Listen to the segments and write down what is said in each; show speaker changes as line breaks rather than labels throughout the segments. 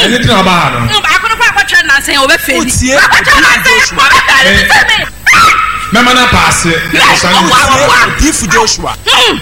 Any drama.
No, I couldn't quite try and say over faith.
Mama na pass it.
If Joshua.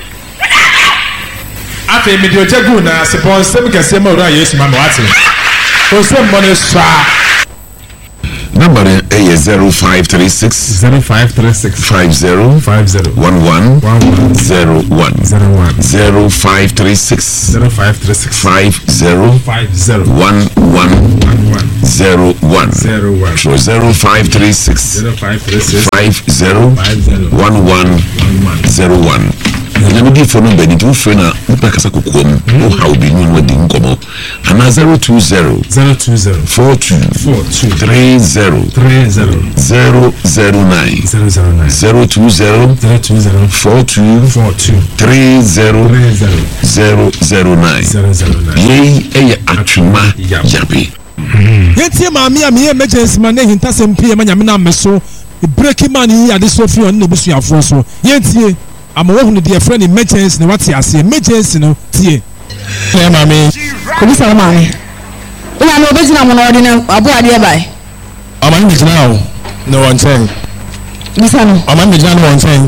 After me do take good na suppose say me can say more yes mama what. So say money swa.
Number is 0536
0536
50
50
11
11
01
01
0536
0536
50
50
11
11
01
01
so 0536
0536
50 11 01 Nyamudi for no beni to friend na mpakasa kokom no how be no wadi nkomo ana 020
020
42
42
30
30
009
009
020
020
42
42
30
30
009
009
Yei eye atwuma yabe
Yentie maami ami emergency man na hinta sempi ma nyame na meso breaking man yi ade so fi on na busuafo so yentie ama wo hu de friend emergency na wate ase emergency no tie
na maami
ko sa maami ina no bezina mo na odi na abo ade bai
amani me jina o no one thing
bisa no
amani me jina no one thing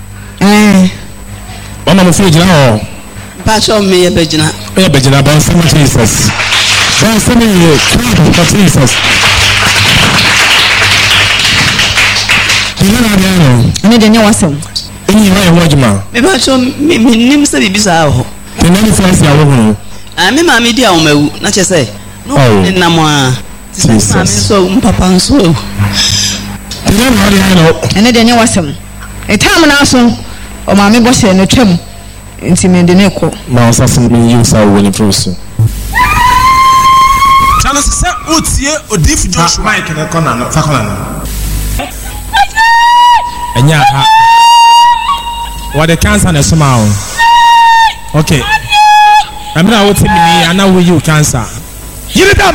mama mo fi jina o
pa so me ye bejina
ba some Jesus ba some ye for Jesus
ni de nya wasem
ni wa e wajima
me ba so me nim se bibisa ho
te na ni fancy awo ho
me ma me di a o mawu na che se no na mo a ti sa me so papa nso
te na ma ri no
ene de nya wasem etam na so o ma me bo se no twam nti me de ne ko
ma o sa se me use awo ni proso
Chana se otie odif Joshua
Mike na kona no fa kona no enya ha what the cancer na somehow okay I'm not what me ana we you cancer yiri dam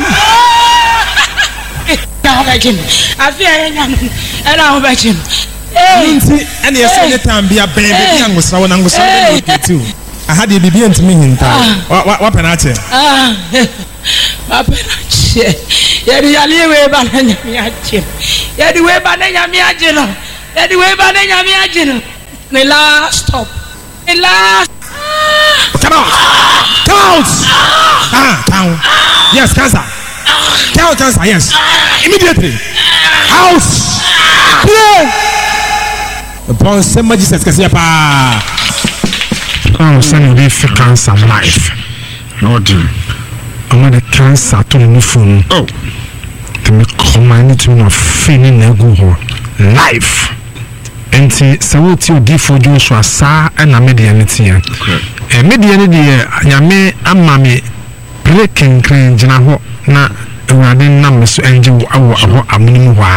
Now begin. I fear and now begin.
Nti ene yesi ne time bia ben be angusra wona angusra be ketu aha de bibia ntimi hinta wa penache
ma penache yedi yali we ba na nyame ache yedi we ba na nyame ache no yedi we ba na nyame ache no the last stop the last
come out count yes cancer count cancer yes immediately house play upon some Jesus kasi pa
oh send me for cancer life no do I'm the cancer to the phone oh to me command to no feeling na go life enti sawoti odi for Joshua sa na media netia media ne de nyame amame breaking clean jina ho na ewade na meso enje awo amunimu wa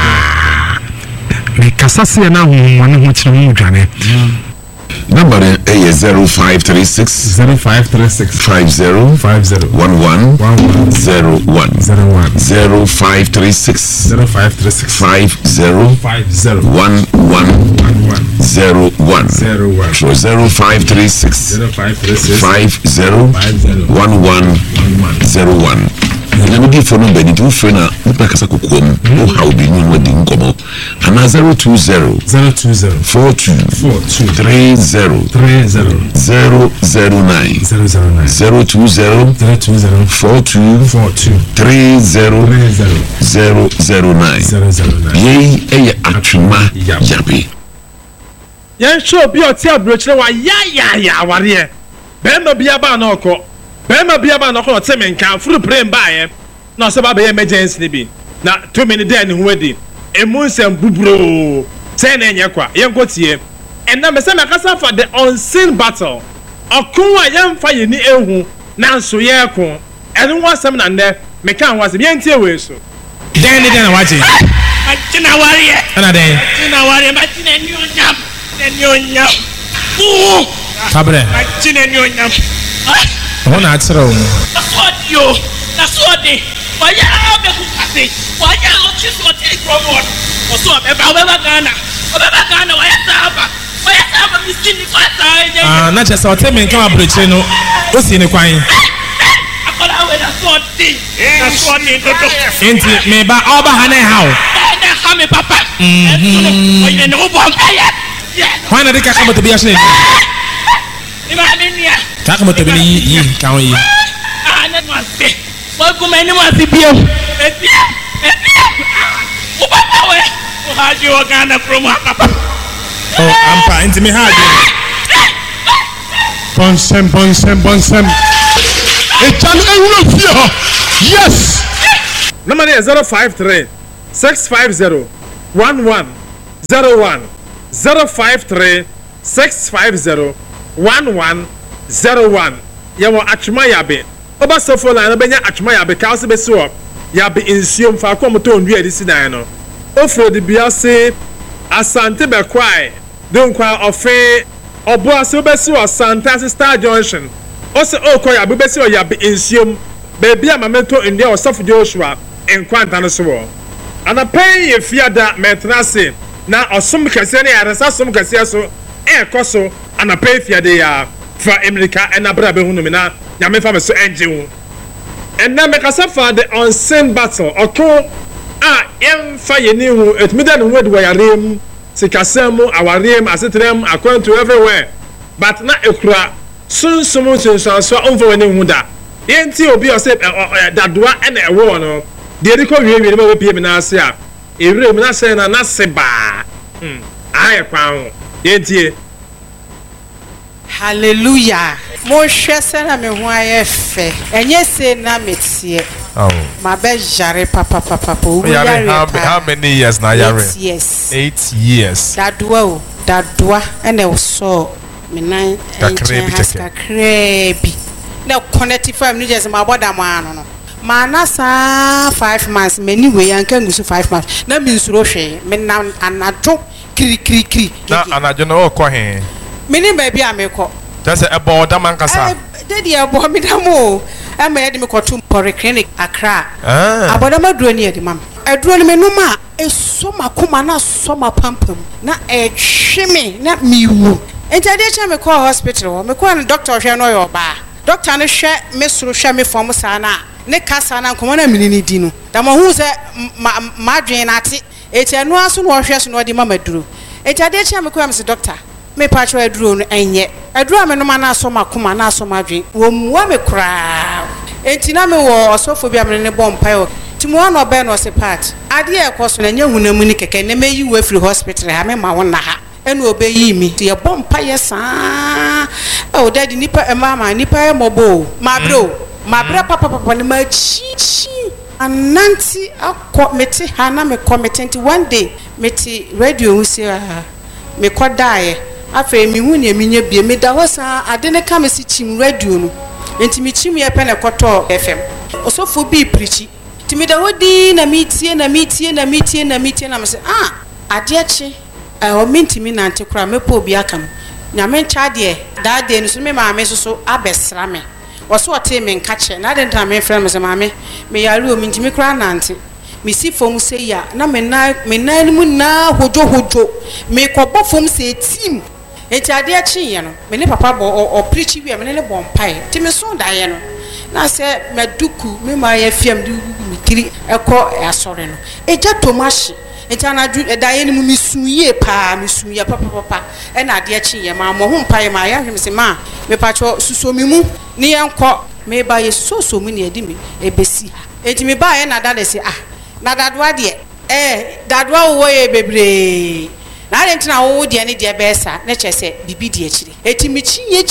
me kasase na ho ne ho kire mu dwane
number is 0536
0536
50
50
11
11
01
01
0536
0536
50
50
11
11
01
01
so 0536
0536
50
50
11 01 Nyamudi for no beni to friend na mpakasa kokom no how be no wadi nkomo ana 020
020
42
42
30
30
009
009
020
020
42
42
30
30
009
009
Yei eye atwuma yabe
Yan show bi oti abrochire wa ya aware be ma bia ba na okọ Bema bia ba no ko temenka furu prem baaye na se ba be emergency ni bi na 2 minutes dey ni ho adi emu nsem buburo se na enye kwa yenkotie enna me se makasa for the unseen battle okun wa yemfa ye ni ehu na nso ye ko enu wasem na nde me kan wasem yentie we so
den na waje
Machina warrior.
ana den
Machina warrior. Machina nyonyam. Nyonyam.
Tabre.
Machina nyonyam.
Ona atro.
That's what you. That's what they. Why you be kukase? Why you choose what take from one? Oso beba Ghana. Beba Ghana why saba? Why saba miskini kwa sai.
Na chesa o teme nka abrochire no. O si ni kwan.
Akola weda. Body. That's what they do.
Enti me ba oba hane how.
Na me papa. Oye no bo mpaya.
Why na de kaka mo to bi asne.
Ni ma me nia.
Kaka mo to bi yi kan yi.
Ah na ma se. Mo ku me ni mo se bio. O papa we. O ha ji o Ghana from papa.
Oh, ampa enti me ha ji. Bonsem.
Echan ehuro fie. Yes. Number is 053 650 1101 053 650 1101. Yawo atwuma yabe. Oba sofo line obenya atwuma yabe ka se besi wo. Yabe insuom fa kwa moto ondu edisi dan no. Ofro de biase asante be kwai. Don kwa ofe obo ase obesi wo Santa Star Junction. Ose okoya be besi wo yabe insuom. Baby amamento India osofo Joshua enkwanta no so wo. Ana pay ye fiada metrase na osom kase ne yaresa som kase so ekoso ana pay fiade ya fa America enabra be hunu me na nyame fa me so enje hu. Enna me kase fa the unseen battle oko a emfa ye ni hu etmida no hu de yarem sikasemu awarem asetrem akwanto everywhere but na ekura sunsumu sunsanso onfo wani hu da yenti obi o se dadoa na ewo no de ri ko wie wie ma we pie me na ase a ewure me na se na seba aye kwan yenti
hallelujah mo hwese na me ho ayefe enye se na metie ma be jare papa
how many years na yare 8 years
dadoa ene so me nan kakrebi na connect fam ni just ma boda mo ano no ma na sa 5 months many way anka ngusu 5 months na mi nsuro hwe me na anajo kiri
na anajo no ko he
me ni ba bia me ko
just ebo da man kasa
dedi ebo mi da mo e ma yedi me ko to Pori Clinic Accra aboda maduro ni yedi mam aduro ni me no ma eso makoma na so mapampam na ehwe me na miwu entade cha me ko hospital me ko na doctor hwe no yo ba doctor no hwe me suru hwe me form sana ne kasa na nkomo na minini di no da mo hu se madwen na ate eti anu aso no hwe so no di mama duro entade cha me ko am se doctor me patro aduro no enye aduro me no ma na aso makoma na aso madwen wo muwa me kra enti na me wo osofobia me ne bompa timo no be no se part ade e koso na nya hunamu ni keke ne meyi wo afri hospital ha me ma wona ha enu obeyi mi ye bompa ye saa o daddy nipa mama nipa e mobo mabro papa ne ma chi ananti akọ meti ha na me committee one day meti radio hu se me kodae afa mi hu ne minya bie me da ho saa ade ne ka me si chim radio no enti mi chim ye pe ne koto FM osofo bi preachi timi da hodi na mitie na me se ade achi o mintimi na ante kura me po bi akam nya me ncha de da de no so me ma me so abesra me wo so ote me nka che na de nta me frɛ me se ma me yare o mintimi kura na ante me si fom se ya na me na mu na hojo me kɔbɔ fom se team enti ade achi ye no me ne papa bo o preach wi me ne bo mpai ti me so da ye no na se maduku me ma ye fiam du mi kiri ekɔ asɔre no eja tomashi enti na du da ye ni mu misuye papa e na ade achi ye ma mo ho mpai ma ya hwem se ma me pacho suso mi mu ni ye nkɔ me ba ye soso mu ne edi me ebesi enti me ba ye na da de se na dadoa de dadoa wo ye bebre na de ntina wo de ne de besa na kyese bibi de akire eti mi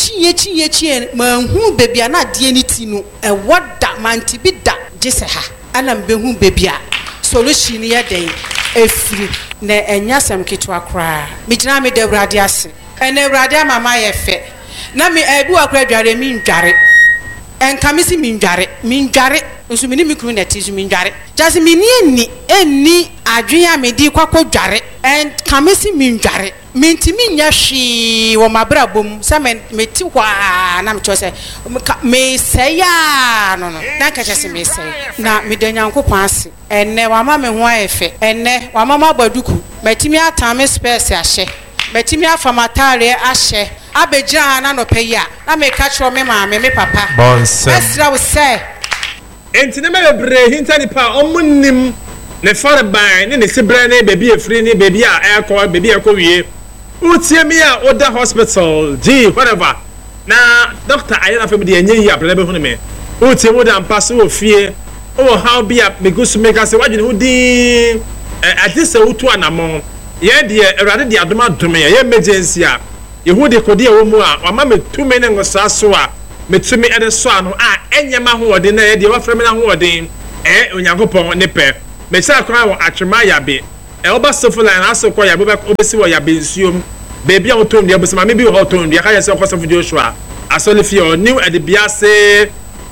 chi ma hu bebia na de ni ti no e woda manti bi da gese ha ana mbe hu bebia solution ye den efiri na enya sam kitwa kra mi gina me de awrade ase ene awrade mama ye fe na me ebi wakra dware mi ndware enka mi si mi ndware nso mi ni mi kru na ti so mi ndware just mi ni eni adwen a me di kwakọ dware en ka mi si mi ndware mi ntimi nya hwi wo mabra bom se me ti hwa na me chose me say ya no na ka chese me say na me de nyankopon ase enne wa ma me ho ayefe enne wa ma baduku metimi atame space ahye metimi afamatare ahye abegira na no peya na me ka chro me ma me papa bonse esra wo say
enti ne bebre hinta nipa omunim ne fare ban ne sibre ne baby efri ne baby a ekọ baby ekọ wie utie mi a oda hospital g whatever na doctor ayana fam de enye yi abrele be hu ne me utie mo da mpaso ofie o how be a megusu make say wadwene hu din atise utu anamon ye de erade de adoma dome ye emergency a ye hu de kodi e wo mu a ama metumi ne ngosa so a metumi ede so ano a enyema ho ode na ye de wafra me na ho ode onyankopon ne pe me sa kwa wo atwema yabe oba sofo line aso kwa yabe obesi wo yabe nsuom baby a otom de obesi ma me bi ho otom de ka ye se okoso video show a asole fi o new ede biase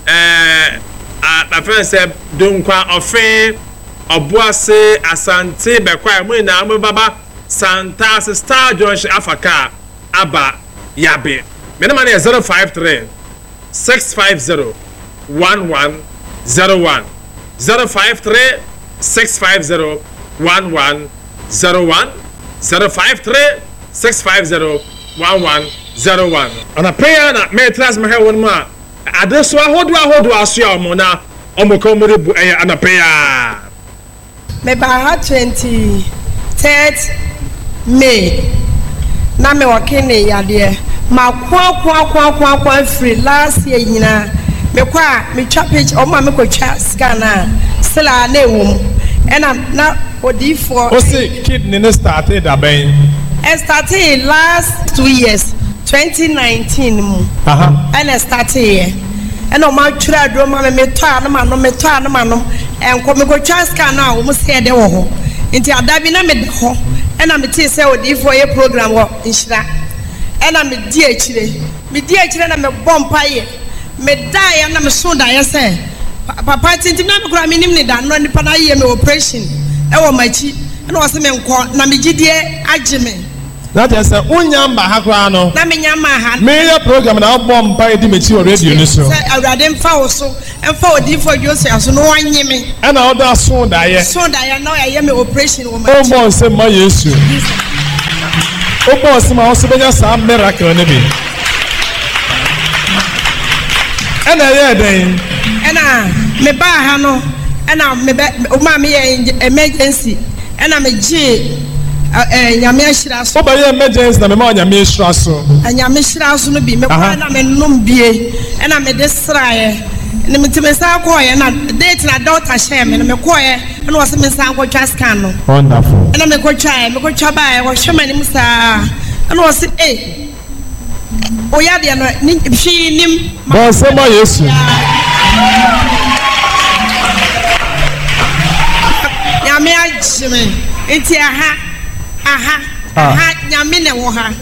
my friend said don't qua offend obuase asante bekwa mu na mu baba santa star junction afaka aba yabe me na man 053 650 1101 053 650 1101 053 650 1101 ana prayer na me trust me he won ma adeso ahodo aso ya omo na omo ko mo rebu anapeya
me ba ha 23 May na me wakene yade ma kwa free last year nyina me kwa me twa page omo me ko twa scan na sila na ewum na odifo
o say kidney no started aben
started last 2 years 2019 mu and started here and o ma twira do ma me to anoma no enko me go twa scan na o mo se de wo ho nti adabi na me de ho and am ti se odi for ye program wo nhira and am di akire na me bompa ye me die na me so die se papa tinti na me kura me nim ni da no nipa na ye me operation e wo machi na wo se me nko na me gidie agime
that is unyamba hakwa no
na menyama ha
me program na bom pa edi mechi o radio ni so
awrade mfa wo so mfa odi for Joseph so no wanye me
e na oda so da ye
na ye me operation wo ma
o mo se ma Yesu o mo se ma o se benya sa miracle ne bi e na ye den
e na me ba ha no e na me o ma me ye emergency e na me ji nyame ahira so
oba ye emergency na me ma nyame ahira so
nyame ahira so no bi me kwa na me nom bie e na me de srae ne metime sa ko ye na date na doctor share me me ko ye na wo se me sa ko twa scan no
wonderful
e na me ko twa ba e wo hwe mani musa na wo se o ya de no ni hwi nim
bo se ma Yesu
nyame ajime enti aha nyame ne wo ha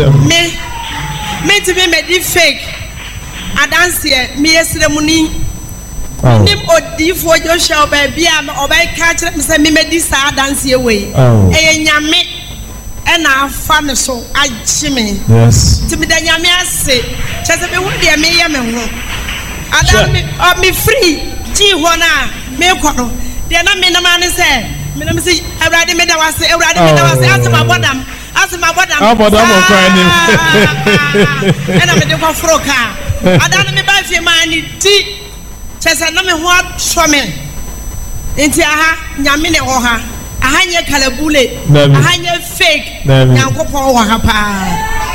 me ti me di fake adanse me yesre mu ni nim odifo Joshua ba bia oba ka kire me se me di sa adanse we nyame e na afa me so agime
yes
ti me da nyame ase chese me hu de me ye me ho adam me free ji ho na me ko no de na me na ma ne se me na me se awrade me da wase asema bodam
abodam ko ani
ena me de ko froka adan me ba fie ma ni ti chese na me ho atso me enti aha nyame ne ho ha aha nye kalabule aha nye fake nyankopon ho ha pa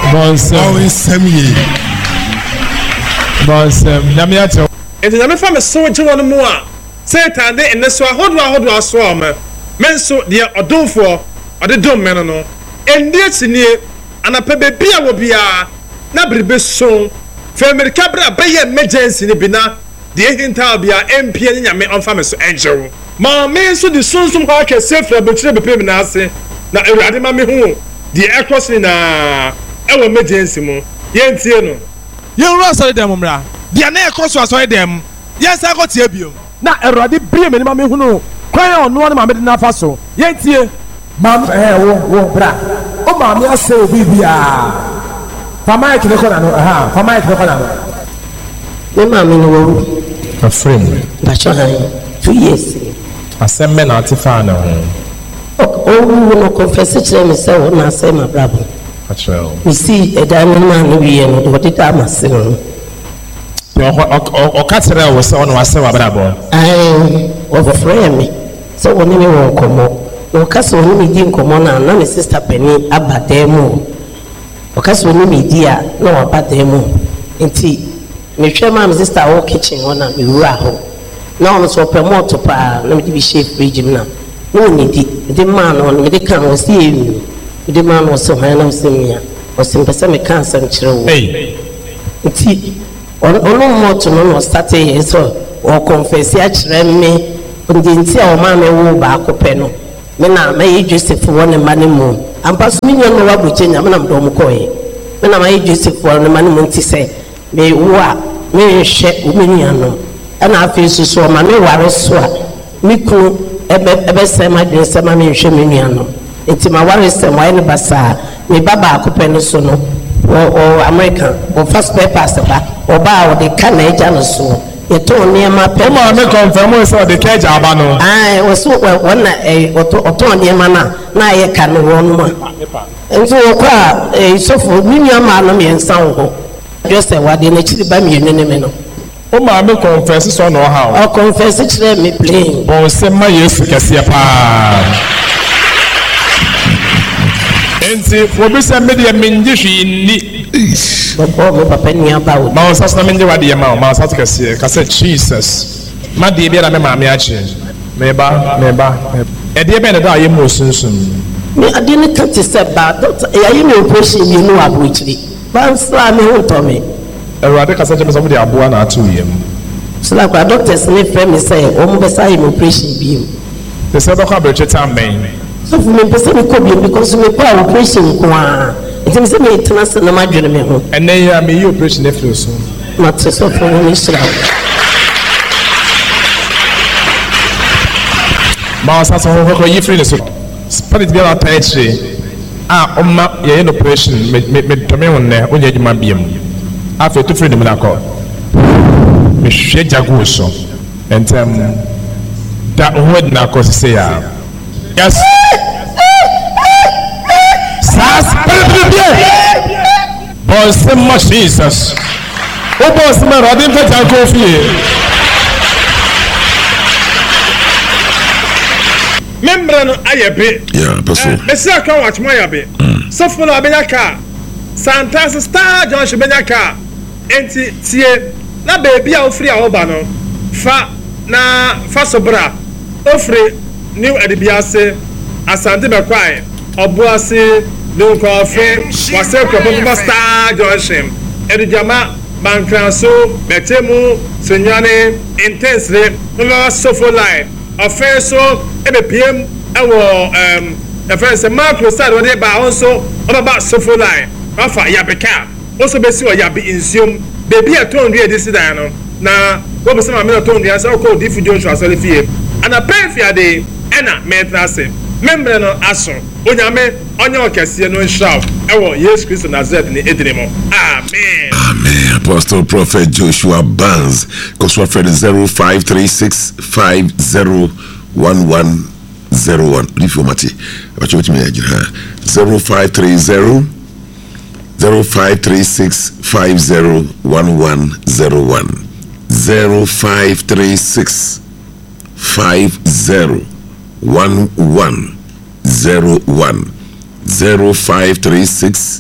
bonsem nyame ate enti nyame fa me so je won mu a Satan de enne so ahodo aso o me menso de odonfo ode dom me no endi atinie anapa bebia wo bia na bribe so fe america bra be ye emergency ni bina de hinta bia empie ni nyame onfa me so enjewo ma me so de sunsum ho aka sefra betire bepe me na ase na ewrade ma me hu de across ni na ewo emergency mu ye ntie no
ye wura so dem mra de na across so dem yes I got tie biom
na ewrade brie me ni ma me hu no kwan ono na ma me de na fa so ye ntie mam wo bra o ma me ase obi bia fa mic ne ko na no fa mic ne ko na no
we ma me no wo
a frame
ba cho na 2 years
asemme na atifa na
o no confess kire me se wo na say ma brabo
actually
we see e da no ma no wie no do tita amase no
Okatera was on was Sabrabo.
I was a friend. So when we were come Ocaso ni di nkomona na me sister Penny abademu. Ocaso ni media na abademu. Enti me hwe ma me sister wo kitchen ona me wura ho. Na on so promote pa na me di chef fridge na. No ni di man on me di kan o si enu. Di man o so han na se mia. O se mpese me kan sam kire wo. Enti ono mo to no start here so o confess ya kire me. Ndi a o ma me wo ba akopɛ no. Me na me Joseph won mane mu ampa so me nwa no wabuche nya me na mdom koye me na me Joseph won mane mu nti se me wo a me hwe o me nua no na afi so ma me ware so a me ku ebe se ma de se ma me hwe me nua no nti ma ware se wa ne basa me baba akopɛ no so no o American o first papers ba o ba o de Canada no so Yeton niema pe
ma me confirm so de keja aba no
so wona oton niema na ye ka no wonu ma enso kwa sofo minia ma no me nsan ho Jose wade na chiri ba mienu ne me no
o ma me confess so no ha
o confess chire me plain
bon se ma Yesu kase pa enti obi se me de menji hwi ni
Bobo papa ni abawo.
Ma onsa na menje wade ma ma onsa kase kase Jesus. Ma de bia na me ma me ache. Meba. E de be na da ye mo sunsun.
Me ade ne ka ti se ba doctor e ayi me operation bi no abochiri. Ba nsla me ho to me.
Erade kase je me so de aboa na atu yem.
So like our doctors ne friend me say o mo be say me operation bi.
They say doctor be time ben.
So for me person me ko bi because me pa operation ko a. It is me trans na madwene me ho.
And then me you operation e flow so.
Na so for me sra.
Ma sa so ho yi free so. Spirit be out pantry. Omma ye no operation me to me won na onye adwuma biem. Afa to free dem na ko. Me hwe jago so. Entem da ho na ko se ya. Yes. Boss much Jesus. O boss man I didn't fit and coffee.
Member no ayabe.
Yeah, person.
Mesi aka watch my ayabe. So for na benyaka. Santa Star John benyaka. Enti tie na baby a ofri a oba no. Fa sobra. Ofri new adibiase asante be kwai. Obuase no coffee was a couple Star Joshim. Edujama Bankranso Betemu Senyane intensely no sofo line. Offenso EBPM the first Marco started when they buy also about sofo line. Alpha Yabeka also be sure Yabi insume baby a tone read this dino. Now what was some minute tone the answer called Diffu Joshua Solifie and a pen for day Anna Metrase. Member no aso onyame onye okese no nhraw ewo Yesu Kristo Nazareth ni edinimo amen
Apostle Prophet Joshua Barnes cause refer 0536501101 if you mati abacho me ajira 0530 0536501101 0536501101 0536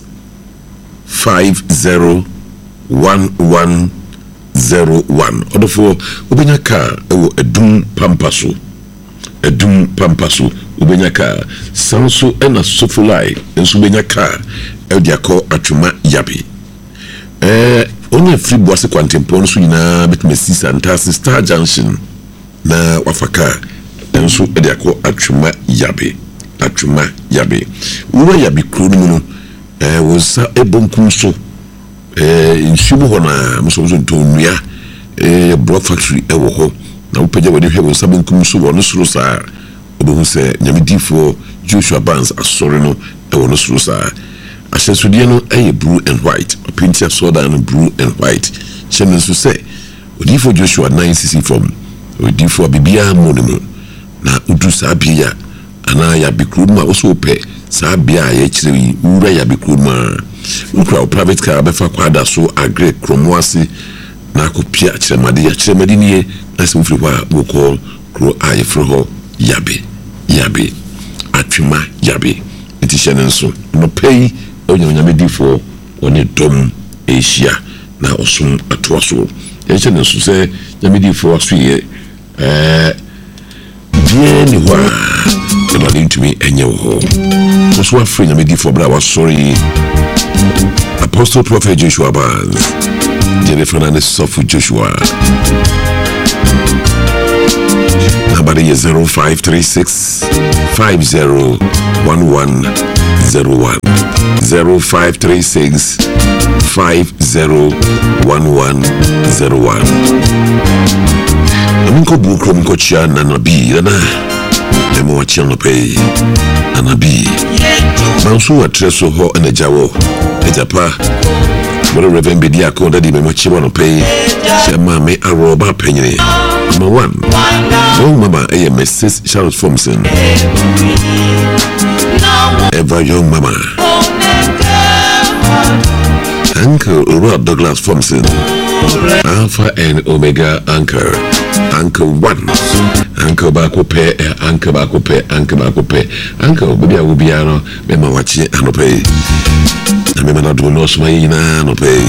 501101 odofo obenya ka ewo edum pampaso obenya ka sanso ena sofulai enso obenya ka ediako atwuma yabe onye free boase kwantempo no so nyina betimesi Santa Star Junction na wafaka enso ediako atwuma yabe uwe yabe kro no wosa ebonkum so nsumu ho na muso tonua block factory ewo ho na upeja wadi hwe wosa bonkum so wo no soro sa obehu se nyamedifo Joshua Barnes asore no ewo no soro sa asesudie no blue and white opintia soda and blue and white chemen so se odifo Joshua 9cc from odifo bibia monimo na udu sa bia ana ya bikruma oso pe sa bia ya kire ura ya bikruma ukra private car befa kwada so agre kromoase na akɔpia kyerɛmade nie asɛm firi hɔ a wokɔ kuro a yɛfrɛ hɔ yabe atwema yabe nti hyɛ ne nso nɔpɛ yi onyamedifoɔ ɔne dɔm ɛhyia na ɔsom atoa so yɛhyɛ ne nso sɛ nyamedifoɔ aso yɛ deɛ ne hɔ a ɛnade ntumi ɛnyɛ wɔ hɔ ɔso afrɛ nyamedifoɔ berɛ a wasɔre Apostle Prophet Joshua Barnes Jennifer and Sofu Joshua number is 0536 501101 0536 501101 Aminko Bukrom Kocha Nanabi Emo Wachano Pay Anabi Mansu Atreso Ho and a Jawo Ejapa Moro Reverend Bediako Daddy Memochiwano Pay Shema Me Aroba Penny Number 1 Young Mama A Mrs. Charlotte Thompson Ever Young Mama Uncle Rod Douglas Thompson Alpha and Omega Uncle 1 Uncle Bakope Uncle Baby I will be ano Mema Wachi Anope na mema na do no soma yina no pay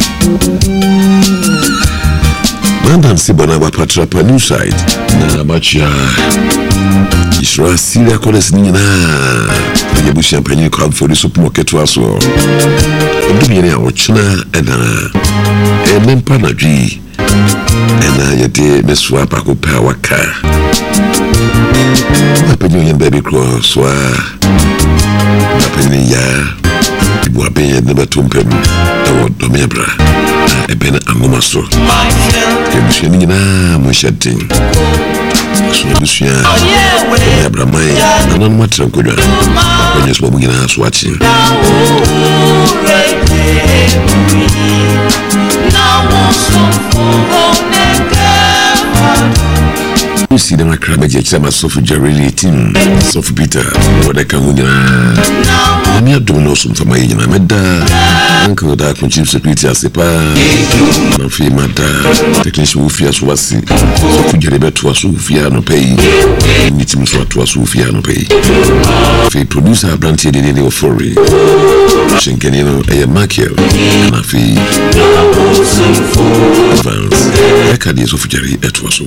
Mandan Sibona wa Patrapa New Side na machia Isra Syria College ni na yebu champagne kwa for the supermarket waso Odubi ne awochina na mempa na dwi na yede mesua pa ko pa waka apenyo yen baby cross wa apenyo ya ibu apenyo ne batumpem ewo domebra ebena angoma so kebusheni nyina mo shatin so bushia ebra mai na matra kodwa onye so bu nyina so achi You see them a crab at Yachama Sofu Jarili Tim, Sofu Peter, what I can win. I may have done awesome for my Meda, Uncle Dark and Chief Secretary Asipa, Nafi Mada, Technician Ufias Wasi, Sofu Jaribet to a Sufiano pay, Nitim to a Sufiano pay. If producer Branty did any Ofori, Shinkanino, a Makiel, Nafi Advance, Ekadis of Jerry Etwaso.